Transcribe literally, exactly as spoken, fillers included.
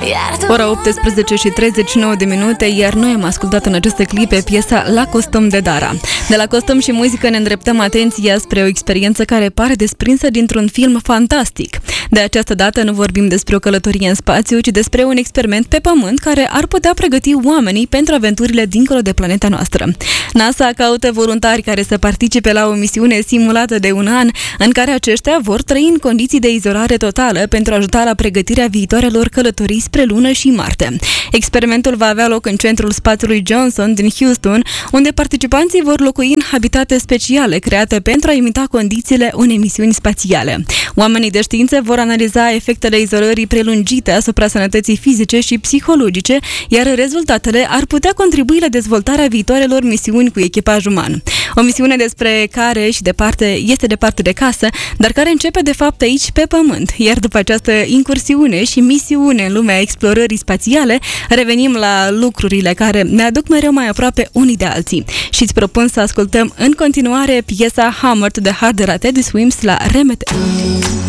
Ora optsprezece și treizeci și nouă de minute, iar noi am ascultat în aceste clipe piesa La Costum de Dara. De la costum și muzică ne îndreptăm atenția spre o experiență care pare desprinsă dintr-un film fantastic. De această dată nu vorbim despre o călătorie în spațiu, ci despre un experiment pe Pământ care ar putea pregăti oamenii pentru aventurile dincolo de planeta noastră. NASA caută voluntari care să participe la o misiune simulată de un an, în care aceștia vor trăi în condiții de izolare totală pentru a ajuta la pregătirea viitoarelor călătorii spre Lună și Marte. Experimentul va avea loc în centrul spațiului Johnson din Houston, unde participanții vor locui în habitate speciale create pentru a imita condițiile unei misiuni spațiale. Oamenii de știință vor analiza efectele izolării prelungite asupra sănătății fizice și psihologice, iar rezultatele ar putea contribui la dezvoltarea viitoarelor misiuni cu echipaj uman. O misiune despre care și departe este departe de casă, dar care începe de fapt aici pe Pământ. Iar după această incursiune și misiune în lumea explorării spațiale, revenim la lucrurile care ne aduc mereu mai aproape unii de alții. Și îți propun să ascultăm în continuare piesa Hammered de Harder at Eddie Swims la R M T.